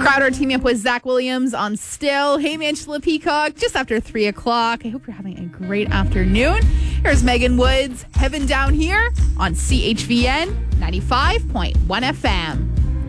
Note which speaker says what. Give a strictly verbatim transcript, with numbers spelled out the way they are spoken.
Speaker 1: Crowder teaming up with Zach Williams on Still. Hey, Angela Peacock, just after three o'clock. I hope you're having a great afternoon. Here's Megan Woods, Heaven Down Here on C H V N ninety-five point one F M.